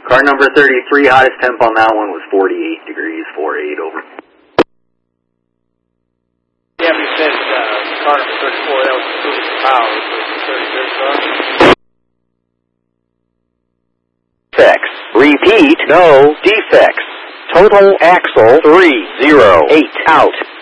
Car number 33, hottest temp on that one was 48 degrees, 48 over. Yeah, but he said car number 34, that was including power, so it's the 33rd car. Defects. Repeat, no defects. Total axle 308 out.